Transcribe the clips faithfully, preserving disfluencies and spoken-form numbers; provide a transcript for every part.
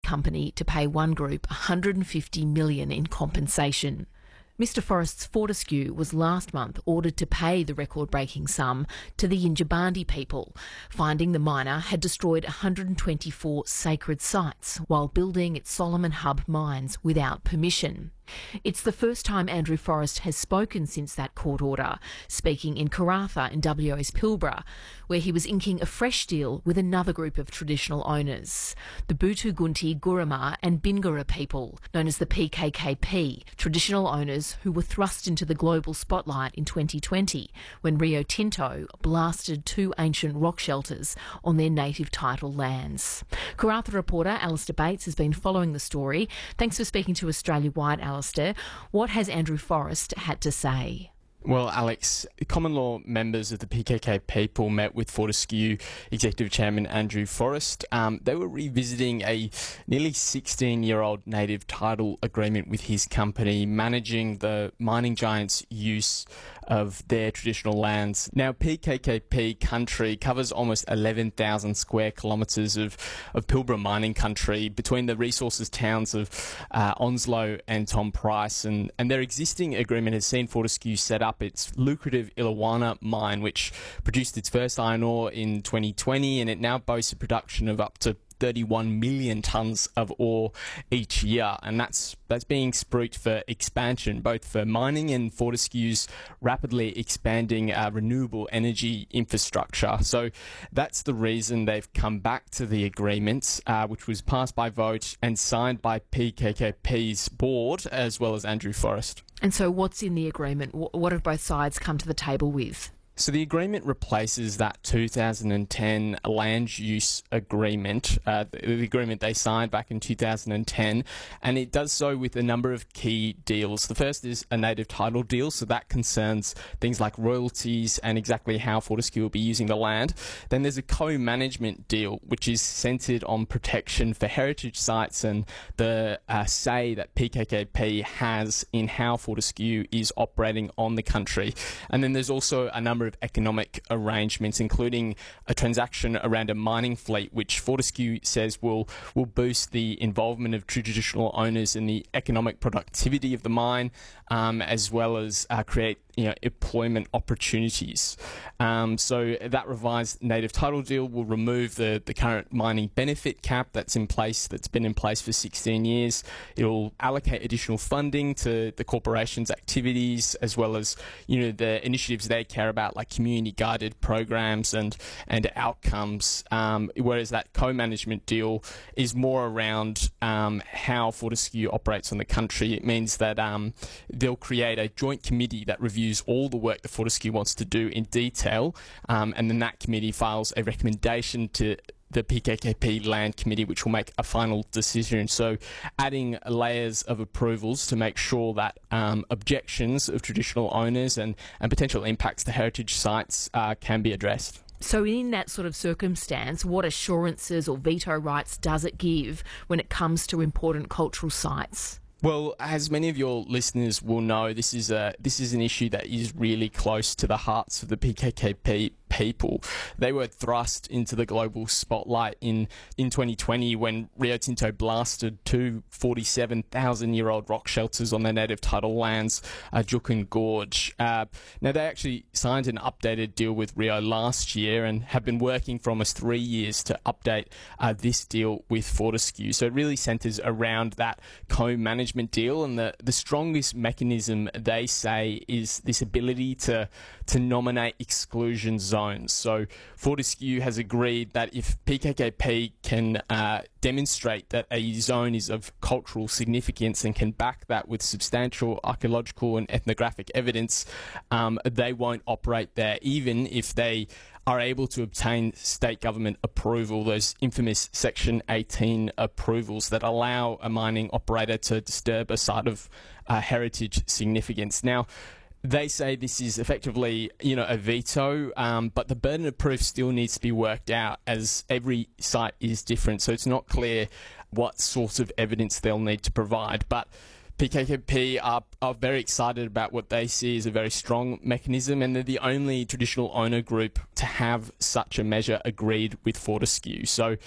company to pay one group one hundred fifty million dollars in compensation. Mister Forrest's Fortescue was last month ordered to pay the record-breaking sum to the Yindjibarndi people, finding the miner had destroyed one hundred twenty-four sacred sites while building its Solomon Hub mines without permission. It's the first time Andrew Forrest has spoken since that court order, speaking in Karratha in W A's Pilbara, where he was inking a fresh deal with another group of traditional owners, the Butu Gunti, Guruma and Bingara people, known as the P K K P, traditional owners who were thrust into the global spotlight in twenty twenty when Rio Tinto blasted two ancient rock shelters on their native title lands. Karratha reporter Alistair Bates has been following the story. Thanks for speaking to Australia-wide, Alistair. What has Andrew Forrest had to say? Well, Alex, common law members of the P K K people met with Fortescue Executive Chairman Andrew Forrest. Um, they were revisiting a nearly sixteen-year-old native title agreement with his company, managing the mining giant's use of their traditional lands. Now, P K K P country covers almost eleven thousand square kilometres of, of Pilbara mining country between the resources towns of uh, Onslow and Tom Price, and, and their existing agreement has seen Fortescue set up its lucrative Illawarra mine, which produced its first iron ore in twenty twenty, and it now boasts a production of up to thirty-one million tonnes of ore each year, and that's that's being spruiked for expansion, both for mining and Fortescue's rapidly expanding uh, renewable energy infrastructure. So that's the reason they've come back to the agreement, uh, which was passed by vote and signed by P K K P's board, as well as Andrew Forrest. And so what's in the agreement? What have both sides come to the table with? So the agreement replaces that two thousand ten land use agreement, uh, the, the agreement they signed back in two thousand ten, and it does so with a number of key deals. The first is a native title deal, so that concerns things like royalties and exactly how Fortescue will be using the land. Then there's a co-management deal, which is centred on protection for heritage sites and the uh, say that P K K P has in how Fortescue is operating on the country. And then there's also a number of economic arrangements, including a transaction around a mining fleet, which Fortescue says will will boost the involvement of traditional owners in the economic productivity of the mine, um, as well as uh, create you know, employment opportunities. Um, so that revised native title deal will remove the, the current mining benefit cap that's in place, that's been in place for sixteen years. It'll allocate additional funding to the corporation's activities, as well as, you know, the initiatives they care about, like community guided programs and, and outcomes. Um, whereas that co-management deal is more around um, how Fortescue operates on the country. It means that um, they'll create a joint committee that reviews all the work that Fortescue wants to do in detail, um, and then that committee files a recommendation to the P K K P Land Committee, which will make a final decision. So adding layers of approvals to make sure that um, objections of traditional owners and, and potential impacts to heritage sites uh, can be addressed. So in that sort of circumstance, what assurances or veto rights does it give when it comes to important cultural sites? Well, as many of your listeners will know, this is a this is an issue that is really close to the hearts of the P K K P people. They were thrust into the global spotlight in, in twenty twenty when Rio Tinto blasted two forty-seven thousand year old rock shelters on their native title lands, uh, Juukan Gorge. Uh, now, they actually signed an updated deal with Rio last year and have been working for almost three years to update uh, this deal with Fortescue. So it really centres around that co-management deal, and the, the strongest mechanism, they say, is this ability to, to nominate exclusion zones. So Fortescue has agreed that if P K K P can uh, demonstrate that a zone is of cultural significance and can back that with substantial archaeological and ethnographic evidence, um, they won't operate there, even if they are able to obtain state government approval, those infamous Section eighteen approvals that allow a mining operator to disturb a site of uh, heritage significance. Now, they say this is effectively, you know, a veto, um, but the burden of proof still needs to be worked out, as every site is different. So it's not clear what sort of evidence they'll need to provide. But P K K P are, are very excited about what they see as a very strong mechanism, and they're the only traditional owner group to have such a measure agreed with Fortescue. So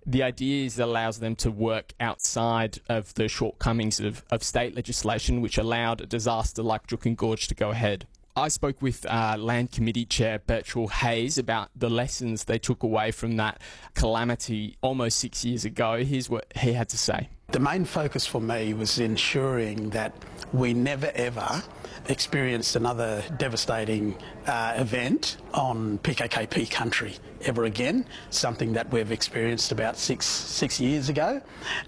The idea is it allows them to work outside of the shortcomings of, of state legislation, which allowed a disaster like Juukan Gorge to go ahead. I spoke with uh, Land Committee Chair Birchall Hayes about the lessons they took away from that calamity almost six years ago. Here's what he had to say. The main focus for me was ensuring that we never ever experienced another devastating uh, event on P K K P country ever again, something that we've experienced about six, six years ago.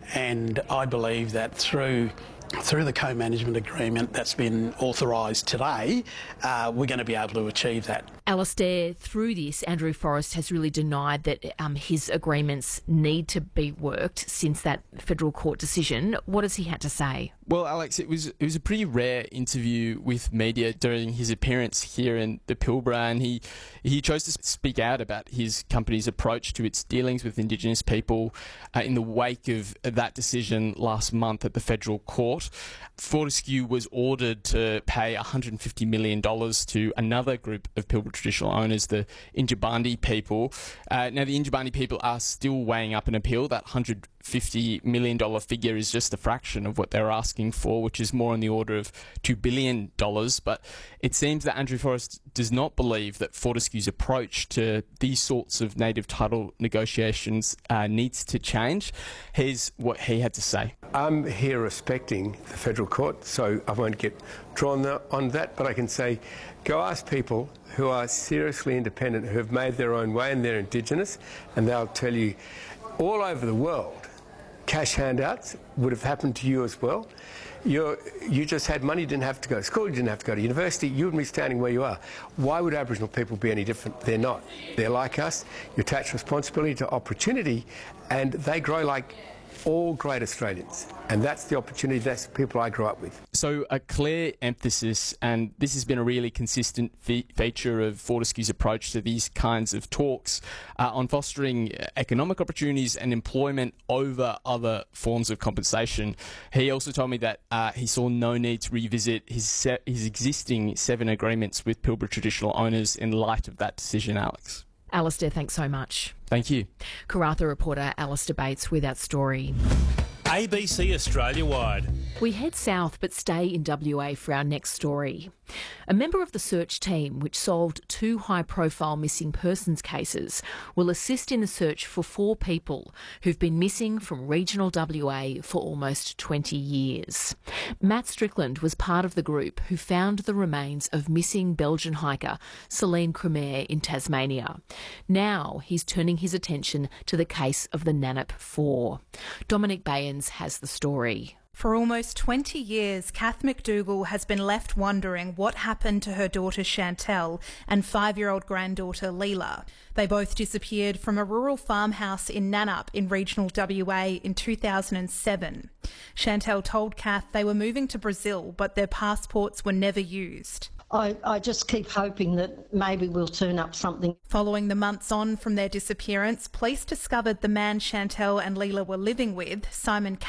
And I believe that through Through the co-management agreement that's been authorised today, uh, we're going to be able to achieve that. Alastair, through this, Andrew Forrest has really denied that um, his agreements need to be worked since that federal court decision. What has he had to say? Well, Alex, it was it was a pretty rare interview with media during his appearance here in the Pilbara, and he he chose to speak out about his company's approach to its dealings with Indigenous people uh, in the wake of that decision last month at the federal court. Fortescue was ordered to pay one hundred fifty million dollars to another group of Pilbara traditional owners, the Yindjibarndi people. Uh, now, the Yindjibarndi people are still weighing up an appeal. That one hundred fifty million dollars figure is just a fraction of what they're asking for, which is more on the order of two billion dollars. But it seems that Andrew Forrest does not believe that Fortescue's approach to these sorts of native title negotiations uh, needs to change. Here's what he had to say. I'm here respecting the federal court, so I won't get drawn on that, but I can say, go ask people who are seriously independent, who have made their own way and they're Indigenous, and they'll tell you all over the world, cash handouts would have happened to you as well. You're, you just had money, you didn't have to go to school, you didn't have to go to university, you would be standing where you are. Why would Aboriginal people be any different? They're not. They're like us. You attach responsibility to opportunity, and they grow like all great Australians. And that's the opportunity, that's the people I grew up with. So a clear emphasis, and this has been a really consistent fe- feature of Fortescue's approach to these kinds of talks, uh, on fostering economic opportunities and employment over other forms of compensation. He also told me that uh, he saw no need to revisit his se- his existing seven agreements with Pilbara traditional owners in light of that decision, Alex. Alastair, thanks so much. Thank you. Karratha reporter Alastair Bates with that story. A B C Australia-wide. We head south but stay in W A for our next story. A member of the search team, which solved two high-profile missing persons cases, will assist in the search for four people who've been missing from regional W A for almost twenty years. Matt Strickland was part of the group who found the remains of missing Belgian hiker Celine Cremier in Tasmania. Now he's turning his attention to the case of the Nannup Four. Dominic Bayens has the story. For almost twenty years, Kath McDougall has been left wondering what happened to her daughter Chantel and five-year-old granddaughter Leela. They both disappeared from a rural farmhouse in Nannup in regional W A in two thousand seven. Chantel told Kath they were moving to Brazil, but their passports were never used. I, I just keep hoping that maybe we'll turn up something. Following the months on from their disappearance, police discovered the man Chantel and Leela were living with, Simon